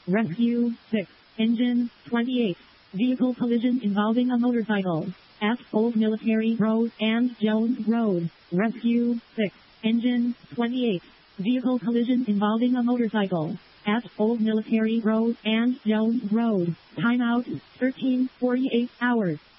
Rescue 6. Engine 28. Vehicle collision involving a motorcycle at Old Military Road and Jones Road. Rescue 6. Engine 28. Vehicle collision involving a motorcycle at Old Military Road and Jones Road. Timeout 13:48 hours.